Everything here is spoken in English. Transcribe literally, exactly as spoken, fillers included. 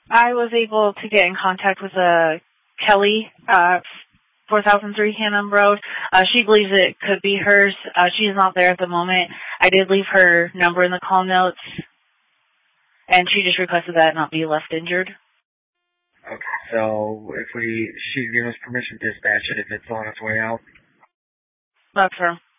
I was able to get in contact with uh, Kelly, uh, four thousand three Hannum Road. Uh, she believes it could be hers. Uh, she's not there at the moment. I did leave her number in the call notes, and she just requested that it not be left injured. Okay, so if we, she's given us permission to dispatch it if it's on its way out? That's her.